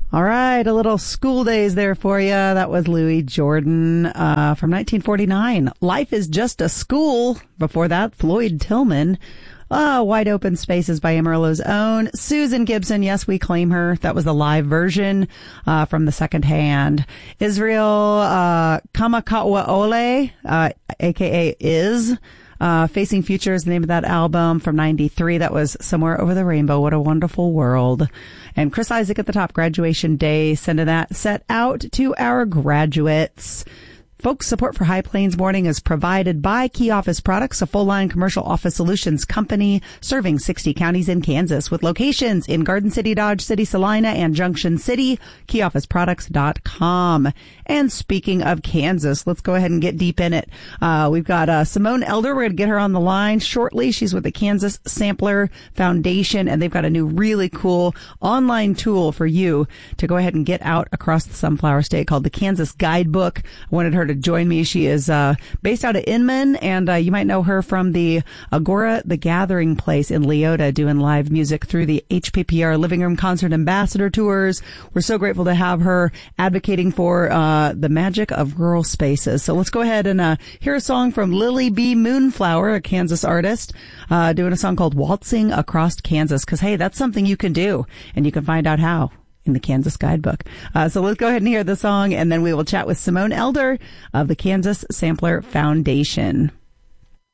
All right, a little School Days there for you. That was Louis Jordan from 1949. Life is Just a School. Before that, Floyd Tillman. Wide Open Spaces by Amarillo's own Susan Gibson. Yes, we claim her. That was the live version from the second hand. Israel Kamakawaole, a.k.a. Is. Facing Future is the name of that album from 93. That was Somewhere Over the Rainbow. What a Wonderful World. And Chris Isaac at the top, Graduation Day, sending that set out to our graduates. Folks, support for High Plains Morning is provided by Key Office Products, a full-line commercial office solutions company serving 60 counties in Kansas with locations in Garden City, Dodge City, Salina, and Junction City. KeyOfficeProducts.com. And speaking of Kansas, let's go ahead and get deep in it. We've got Simone Elder. We're going to get her on the line shortly. She's with the Kansas Sampler Foundation, and they've got a new really cool online tool for you to go ahead and get out across the Sunflower State called the Kansas Guidebook. I wanted her to join me. She is based out of Inman, and you might know her from the Agora the Gathering Place in Leota doing live music through the HPPR Living Room Concert Ambassador Tours. We're so grateful to have her advocating for the magic of rural spaces. So let's go ahead and hear a song from Lily B. Moonflower, a Kansas artist, doing a song called Waltzing Across Kansas, because, hey, that's something you can do, and you can find out how in the Kansas Guidebook. So let's go ahead and hear the song, and then we will chat with Simone Elder of the Kansas Sampler Foundation.